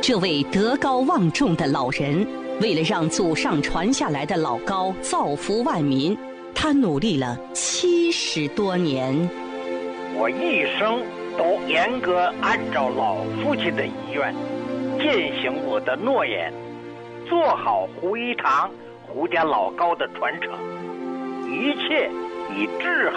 这位德高望重的老人，为了让祖上传下来的老高造福万民，他努力了70多年。 我一生都严格按照老父亲的遗愿，践行我的诺言，做好胡一堂、胡家老高的传承，一切以治